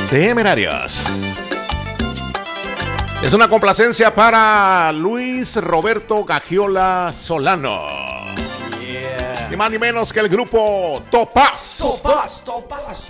Temerarios. Es una complacencia para Luis Roberto Gagiola Solano. Yeah. Ni más ni menos que el grupo Topaz. Topaz.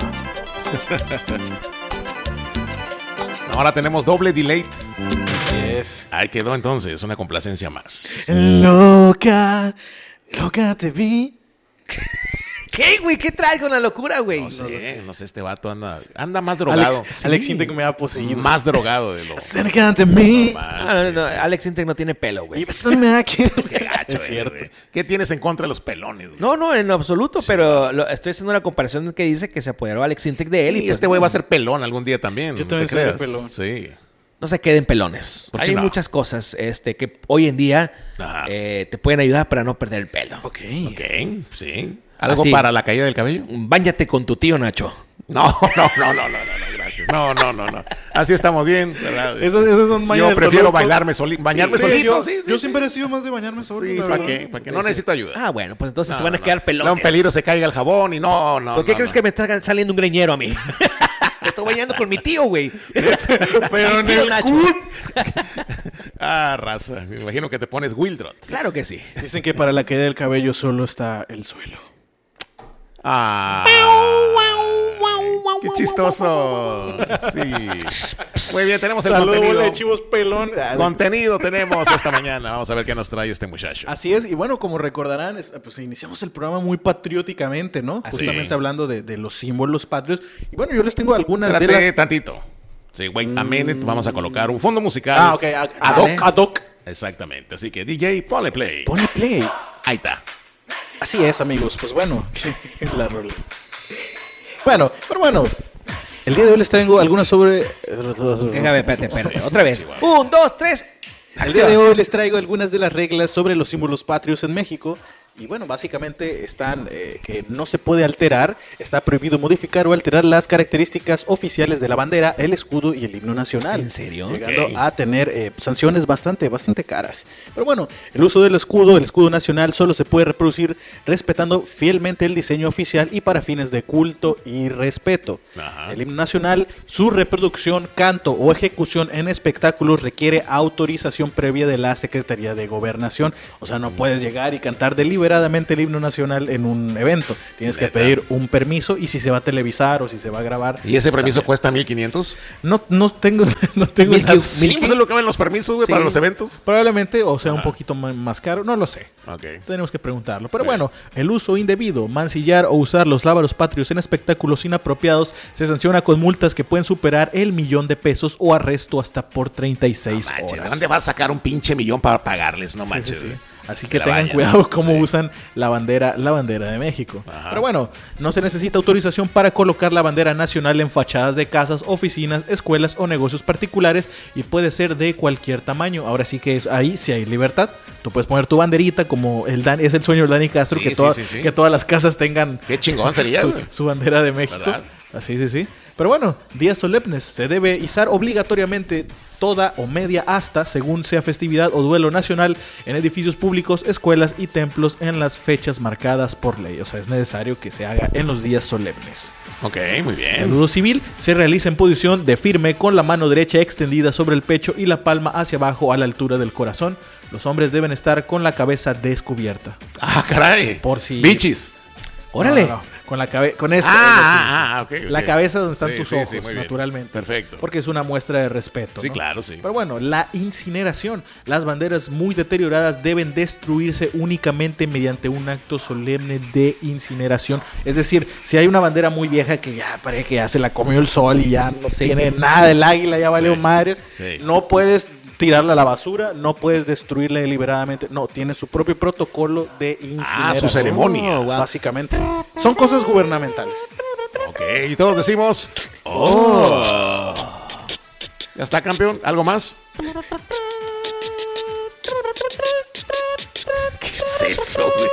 Ahora tenemos doble delay. Yes. Ahí quedó entonces una complacencia más. Loca te vi. ¿Qué, güey? ¿Qué traes con la locura, güey? No sé, este vato anda más drogado. Alex Intec me ha poseído. Más drogado de lo... Acércate a mí. No, Alex Intec no tiene pelo, güey. Y bésame aquí. Qué gacho, es cierto. ¿Qué tienes en contra de los pelones, güey? No, en absoluto, sí. Pero estoy haciendo una comparación que dice que se apoderó Alex Intec de él. Y pues, este güey va a ser pelón algún día también. Yo también seré pelón. Sí. No se queden pelones. Hay muchas cosas que hoy en día te pueden ayudar para no perder el pelo. Ok, sí. ¿Algo para la caída del cabello? Báñate con tu tío Nacho. No, gracias. No. Así estamos bien, ¿verdad? Esas son yo prefiero bañarme solito. Yo siempre he sido más de bañarme solo. Sí, ¿para qué? No necesito ayuda. Ah, bueno, pues entonces se van a quedar pelones. Da un peligro, se caiga el jabón y no. ¿Por qué crees que me está saliendo un greñero a mí? Me estoy bañando con mi tío, güey. Pero en el Nacho. Raza. Me imagino que te pones Wildrot. Claro que sí. Dicen que para la caída del cabello solo está el suelo. Qué chistoso. Sí. Muy bien, tenemos el contenido. De chivos pelón. Contenido tenemos esta mañana. Vamos a ver qué nos trae este muchacho. Así es. Y bueno, como recordarán, pues iniciamos el programa muy patrióticamente, ¿no? Justamente hablando de los símbolos patrios. Y bueno, yo les tengo algunas tantito. Sí, wait a minute. Vamos a colocar un fondo musical. Ok. Ad hoc. Exactamente. Así que, DJ, ponle play. Ahí está. Así es, amigos. Pues bueno, la rola. Bueno, pero bueno. El día de hoy les traigo algunas sobre... Déjame, espérate. Otra vez. 1, 2, 3. El día de hoy les traigo algunas de las reglas sobre los símbolos patrios en México. Y bueno, básicamente están que no se puede alterar, está prohibido modificar o alterar las características oficiales de la bandera, el escudo y el himno nacional. ¿En serio? Llegando a tener sanciones bastante caras. Pero bueno, el uso del escudo nacional, solo se puede reproducir respetando fielmente el diseño oficial y para fines de culto y respeto. Ajá. El himno nacional, su reproducción, canto o ejecución en espectáculos requiere autorización previa de la Secretaría de Gobernación. O sea, no puedes llegar y cantar deliberadamente el himno nacional en un evento. Tienes que pedir un permiso y si se va a televisar o si se va a grabar. ¿Y ese permiso cuesta 1,500? No tengo ¿Sí? ¿Es lo que ven los permisos, güey, para los eventos? Probablemente, o sea, un poquito más caro. No lo sé. Okay. Tenemos que preguntarlo. Pero bueno, el uso indebido, mancillar o usar los lábaros patrios en espectáculos inapropiados se sanciona con multas que pueden superar el $1,000,000 o arresto hasta por 36 horas. ¿De dónde vas a sacar un pinche millón para pagarles? No manches. Sí. Así que tengan cuidado cómo usan la bandera de México. Ajá. Pero bueno, no se necesita autorización para colocar la bandera nacional en fachadas de casas, oficinas, escuelas o negocios particulares y puede ser de cualquier tamaño. Ahora sí que ahí sí hay libertad. Tú puedes poner tu banderita como es el sueño de Dani Castro, que todas las casas tengan qué chingón sería, su bandera de México. ¿Verdad? Así, sí. Pero bueno, días solemnes. Se debe izar obligatoriamente toda o media asta, según sea festividad o duelo nacional, en edificios públicos, escuelas y templos en las fechas marcadas por ley. O sea, es necesario que se haga en los días solemnes. Ok, muy bien. El saludo civil se realiza en posición de firme con la mano derecha extendida sobre el pecho y la palma hacia abajo a la altura del corazón. Los hombres deben estar con la cabeza descubierta. ¡Ah, caray! Por si... ¡Bichis! ¡Órale! No. Con la cabeza, con esta. Okay. La cabeza donde están tus ojos, muy naturalmente. Bien. Perfecto. Porque es una muestra de respeto. Sí, ¿no? claro, sí. Pero bueno, la incineración. Las banderas muy deterioradas deben destruirse únicamente mediante un acto solemne de incineración. Es decir, si hay una bandera muy vieja que ya parece que ya se la comió el sol y ya no tiene nada del águila, ya valió madres, no puedes tirarla a la basura, no puedes destruirla deliberadamente. No, tiene su propio protocolo de incineración. Su ceremonia. Básicamente. Son cosas gubernamentales. Ok, y todos decimos... ¡Oh! ¿Ya está, campeón? ¿Algo más? ¿Qué es eso, güey?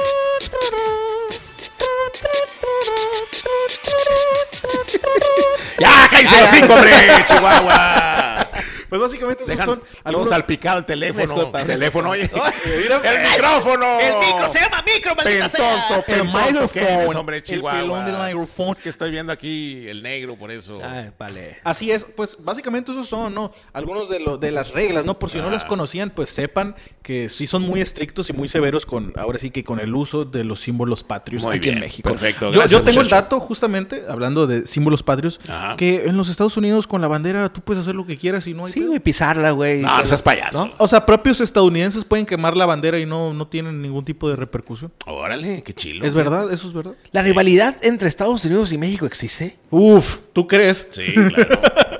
¡Ya, cállese los 5, hombre! ¡Chihuahua! Pues básicamente esos son algunos salpicado el teléfono. Disculpa. El teléfono, oye. ¡El micrófono! ¡El micro! ¡Se llama micro, maldita sea! El micrófono. hombre, Chihuahua. El pelón del micrófono. Es que estoy viendo aquí el negro, por eso. Ay, vale. Así es, pues básicamente esos son, ¿no? Algunos de las reglas, ¿no? Por si no las conocían, pues sepan que sí son muy estrictos y muy severos ahora sí que con el uso de los símbolos patrios Muy aquí bien, en México. perfecto. Yo Gracias, tengo el muchacho. dato, justamente, hablando de símbolos patrios, que en los Estados Unidos con la bandera tú puedes hacer lo que quieras y no hay Sí, pedo. güey, pisarla, güey. No, no seas payaso. ¿No? O sea, propios estadounidenses pueden quemar la bandera y no tienen ningún tipo de repercusión. Órale, qué chilo. ¿Es verdad? ¿Eso es verdad? ¿La rivalidad entre Estados Unidos y México existe? Uf, ¿tú crees? Sí, claro.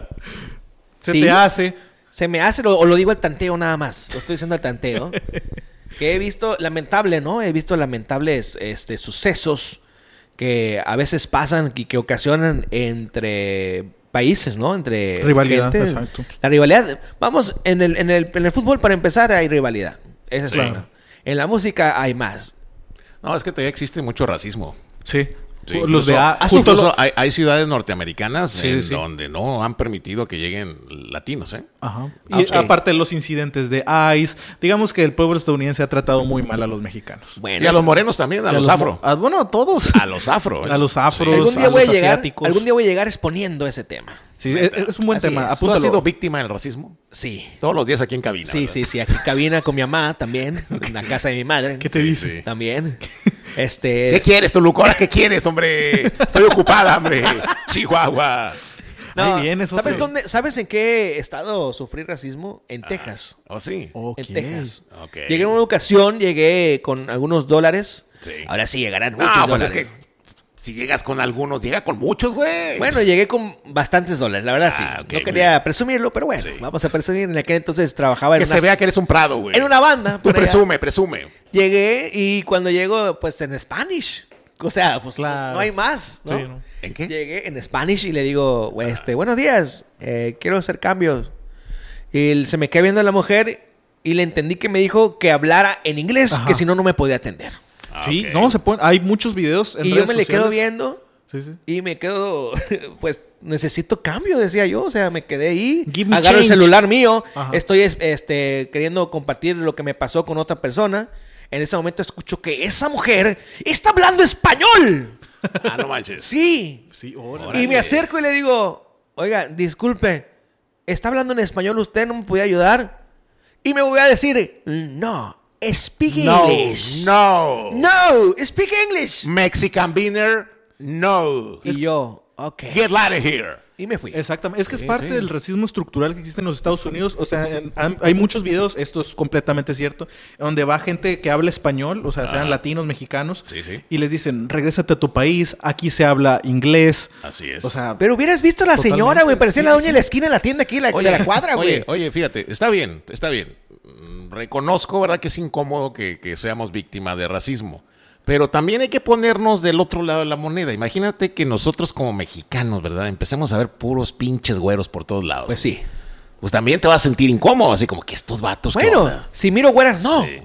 Se Sí. te hace. ¿Se me hace o lo digo al tanteo nada más? Lo estoy diciendo al tanteo. Que he visto, lamentable, ¿no? He visto lamentables sucesos que a veces pasan y que ocasionan entre países, ¿no? Entre Rivalidad, gente. exacto. La rivalidad, vamos, en el fútbol para empezar hay rivalidad. Esa es una. En la música hay más. No, es que todavía existe mucho racismo. Sí. Sí, Los de justo justo hay ciudades norteamericanas Sí. donde no han permitido que lleguen latinos, ¿eh? Ajá. Y Ok. aparte de los incidentes de ICE, digamos que el pueblo estadounidense ha tratado muy mal a los mexicanos. Bueno, Y a los morenos también, a Y los afro. bueno, a todos. A los afro. ¿eh? A los afros. algún día a voy a los llegar, asiáticos. algún día voy a llegar exponiendo ese tema. Sí, es un buen Así tema. es. ¿Tú has Apúntalo. sido víctima del racismo? Sí. Todos los días aquí en cabina. Sí, ¿verdad? sí, sí. Aquí cabina con mi mamá también. En la casa de mi madre. ¿Qué te dice? sí. También. ¿Qué quieres, Toluco? ¿Ahora qué quieres, hombre? Estoy ocupada, hombre. Chihuahua. No, Ahí viene, eso ¿sabes sí. dónde? ¿Sabes en qué estado sufrí racismo? En Texas. ¿Oh, sí? Ok. En Texas. Ok. Llegué en una ocasión, llegué con algunos dólares. Sí. Ahora sí llegarán muchos No, pues dólares. es que si llegas con algunos, llega con muchos, güey. Bueno, llegué con bastantes dólares, la verdad sí. Ah, ok, No muy quería presumirlo, pero bueno, Sí. vamos a presumir. En aquel entonces trabajaba que en se vea que eres un prado, güey. en una banda. Tú por allá. presume. Llegué y cuando llego, pues en Spanish. O sea, pues Claro. no hay más, ¿no? Sí, ¿no? ¿En qué? Llegué en Spanish y le digo, buenos días, quiero hacer cambios. Y se me queda viendo la mujer y le entendí que me dijo que hablara en inglés, Ajá. que si no, no me podía atender. Sí, ok. no, hay muchos videos en Y yo redes me le quedo sociales. viendo Sí, sí. y me quedo, pues necesito cambio, decía yo. O sea, me quedé ahí, Give me agarro el change. celular mío, Ajá. estoy queriendo compartir lo que me pasó con otra persona. En ese momento escucho que esa mujer está hablando español. Ah, no manches. Sí. Sí, Y me acerco y le digo, oiga, disculpe, ¿está hablando en español usted? ¿No me podía ayudar? Y me voy a decir, no, speak English. No. No, speak English. Mexican beaner, no. Y yo, ok. Get out of here. Y me fui. Exactamente, es que Sí, es parte sí. del racismo estructural que existe en los Estados Unidos. O sea, hay muchos videos, esto es completamente cierto, donde va gente que habla español, o sea, sean latinos, mexicanos, Sí, sí. y les dicen, regrésate a tu país, aquí se habla inglés. Así es. O sea, Pero hubieras visto a la Totalmente. señora, güey. Parecía Sí, la doña sí. de la esquina de la tienda aquí, de la cuadra, güey. Oye, fíjate, está bien. Reconozco, ¿verdad? Que es incómodo que seamos víctimas de racismo. Pero también hay que ponernos del otro lado de la moneda. Imagínate que nosotros como mexicanos, ¿verdad? Empecemos a ver puros pinches güeros por todos lados. Pues sí. Pues también te vas a sentir incómodo, así como que estos vatos, ¿qué Bueno, onda? si miro güeras, no. Sí.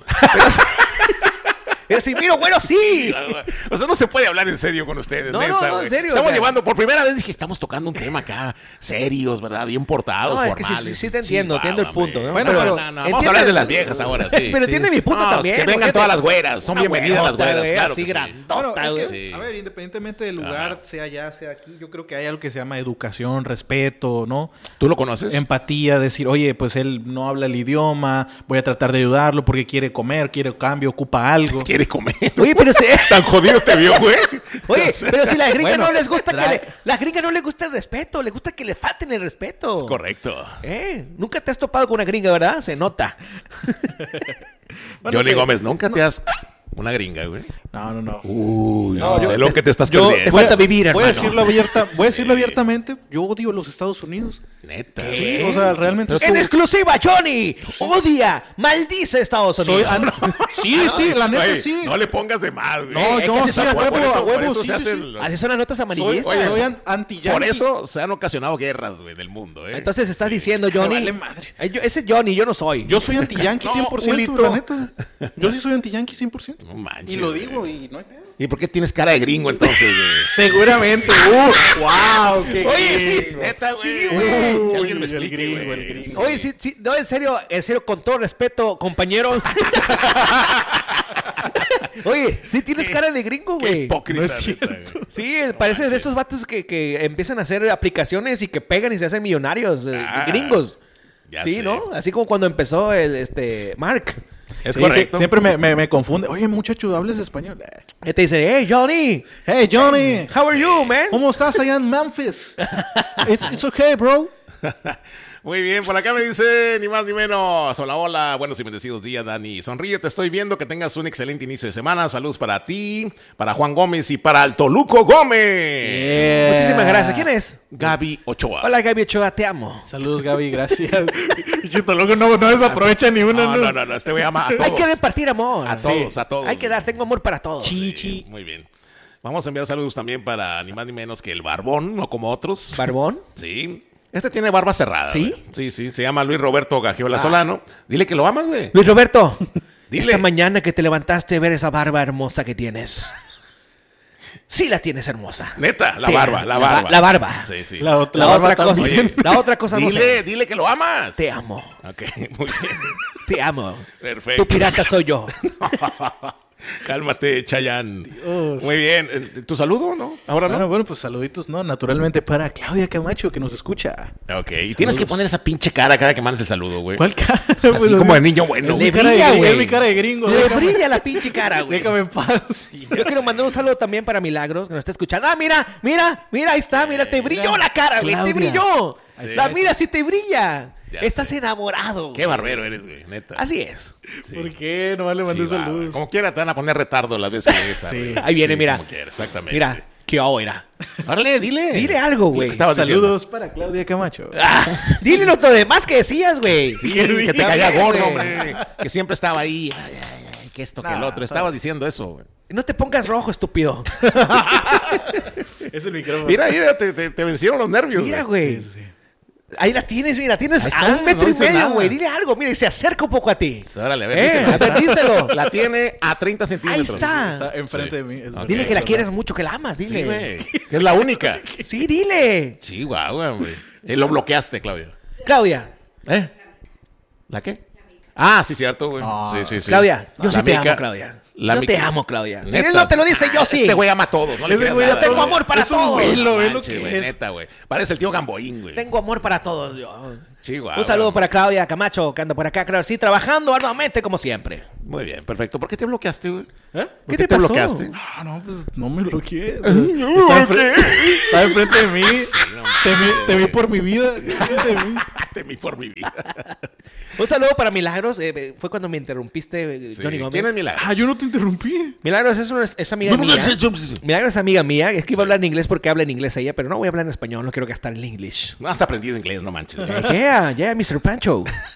Pero si miro güeros, sí. O sea, no se puede hablar en serio con ustedes, No, neta, no, güey. en serio, Estamos o sea. llevando, por primera vez dije, estamos tocando un tema acá, serios, ¿verdad? Bien portados, No, es que formales. sí te entiendo, entiendo el punto, ¿no? Bueno, Pero no, vamos a hablar de las viejas ahora, sí. Pero entiende mi punto No, también. que vengan porque todas las güeras, son una bienvenidas las güerota, güeras, güey, claro así que sí. grandota, Bueno, es güey. que, Sí. a ver, independientemente del lugar, sea allá, sea aquí, yo creo que hay algo que se llama educación, respeto, ¿no? ¿Tú lo conoces? Empatía, decir, oye, pues él no habla el idioma, voy a tratar de ayudarlo porque quiere comer, quiere cambio, ocupa algo. Quiere comer. Oye, pero Tan jodido te vio, güey. Oye, pero si a las gringas Bueno, no les gusta trae- las gringas no les gusta el respeto, les gusta que le falten el respeto. Es correcto. Nunca te has topado con una gringa, ¿verdad? Se nota. Bueno, Johnny sí. Gómez, ¿nunca te has... Una gringa, güey? No. Uy, No, yo- de lo que te estás Yo perdiendo. Te falta vivir, voy a hermano. decirlo abiertamente, yo odio los Estados Unidos. Neta. Sí, o sea, realmente En exclusiva, Johnny odia, maldice Estados soy Unidos. Sí, la neta Oye, sí. No le pongas de más, güey. No, yo que así sí, son a huevo, a por huevo, eso sí, se sí, hacen sí. los- Así son las notas Soy, amarillistas. soy anti-yankee. Por eso se han ocasionado guerras, güey, del mundo, ¿eh? Entonces estás diciendo, Johnny. vale madre. Ese Johnny, yo no soy. Yo soy anti-yankee No, 100%, Julito. la neta. Yo sí soy anti-yankee 100%. No manches, Y lo güey. digo y no hay pedo. ¿Y por qué tienes cara de gringo entonces, güey? Seguramente. Wow. Oye, sí. Neta, güey. Sí, Que alguien me el explique, gringo, güey. el gringo. Oye, sí, no, en serio, con todo respeto, compañero. Oye, sí tienes cara de gringo, Qué güey. hipócrita, No es neta, cierto. güey. Sí, pareces de esos vatos que empiezan a hacer aplicaciones y que pegan y se hacen millonarios, gringos. Ya Sí, sé. ¿no? Así como cuando empezó Mark. Es Sí, correcto. sí, siempre me confunde. Oye, muchacho, ¿hablas español? Que te dice, hey, Johnny, Hey, Johnny. how are you, man? ¿Cómo estás allá en Memphis? It's okay, bro. Muy bien, por acá me dice ni más ni menos. Hola, hola, buenos y bendecidos días, Dani. Sonríe, te estoy viendo, que tengas un excelente inicio de semana. Saludos para ti, para Juan Gómez y para el Toluco Gómez. Muchísimas gracias. ¿Quién es? Gaby Ochoa. Hola, Gaby Ochoa, te amo. Saludos, Gaby, gracias. Chito, loco, no desaprovecha ni una. No, este voy a amar a todos. Hay que repartir amor. A todos, a todos. Hay que dar, tengo amor para todos. Sí, muy bien. Vamos a enviar saludos también para ni más ni menos que el Barbón, no como otros. ¿Barbón? Sí. Este tiene barba cerrada. ¿Sí? Güey. Sí. Se llama Luis Roberto Gagiola Solano. Dile que lo amas, güey. Luis Roberto, Dile. esta mañana que te levantaste a ver esa barba hermosa que tienes. Sí la tienes hermosa. Neta, la Te- barba. La barba. Sí. La La barba otra cosa, también. la otra cosa no sé. Dile que lo amas. Te amo. Ok, muy bien. Te amo. Perfecto. Tu pirata soy yo. Cálmate, Chayanne. Dios. Muy bien. ¿Tu saludo, no? Ahora no. Bueno, pues saluditos, ¿no? Naturalmente para Claudia Camacho, que nos escucha. Ok. Y tienes que poner esa pinche cara cada que mandes el saludo, güey. ¿Cuál cara? Así como de niño bueno. Le Es mi güey. cara de brilla, gringo, güey. es mi cara de gringo. Le Déjame, brilla la pinche cara, güey. déjame en paz. Yo quiero mandar un saludo también para Milagros, que nos está escuchando. Ah, mira, ahí está, mira, te brilló la cara, güey, te Claudia. brilló. Sí. Mira, sí te brilla. Ya Estás sé. enamorado. Qué barbero eres, güey, neta. Así es. Sí. ¿Por qué? Nomás le mandé Sí, va, saludos. Como quiera te van a poner retardo las veces que esa. Sí. güey. Ahí viene, mira. Como quiera, exactamente. Mira, qué ahora. Órale, dile. Dile algo, güey. Lo que estabas Saludos para Claudia Camacho. Dile lo demás que decías, güey. diciendo. Sí, que te Ya caía ves, gordo, güey. hombre. Que siempre estaba ahí. Ay, que esto, que el otro. Estabas diciendo eso, güey. No te pongas rojo, estúpido. Es el micrófono. Mira, te vencieron los nervios. Mira, güey. Sí. Ahí la tienes, mira, tienes Ahí a está, 1 metro no y dice medio, nada. güey. Dile algo, mira, y se acerca un poco a ti. Órale, a ver, A ver, díselo. La tiene a 30 Ahí centímetros. está. Está enfrente Sí. de mí. Es Ok. Dile que la ¿verdad? quieres mucho, que la amas, dile. Sí, güey. Que es la única. Sí, dile. Sí, guau, güey. Lo bloqueaste, Claudia. Claudia, ¿Eh? ¿La qué? Ah, sí, cierto, güey. Sí. Claudia, yo La sí te mica- amo, Claudia. la Yo mica- te amo, Claudia. Si Neta. él no te lo dice, yo sí. Este güey ama a todos. No le Ese creas güey nada, tengo güey. amor para Es un todos. güilo, ve lo Manche, que güey, es. neta, güey. Parece el tío Gamboín, güey. Tengo amor para todos. Yo. Sí, guau, Un saludo güey. para Claudia Camacho, que anda por acá, claro, sí, trabajando arduamente como siempre. Muy bien, perfecto. ¿Por qué te bloqueaste, güey? ¿Eh? ¿Por ¿Qué te pasó? bloqueaste? Ah, no, pues no me bloqueé. ¿Por Está enfrente de mí. Temí por mi vida. Temí por mi vida. Un saludo para Milagros. Fue cuando me interrumpiste, Sí. Johnny Gómez. ¿Quién es Milagros? Ah, yo no te interrumpí. Milagros es amiga mía. Milagros es amiga mía. Es que iba a hablar en inglés porque habla en inglés ella, pero no voy a hablar en español. No quiero gastar el English. No has aprendido inglés, no manches. güey. Yeah, Mr. Pancho.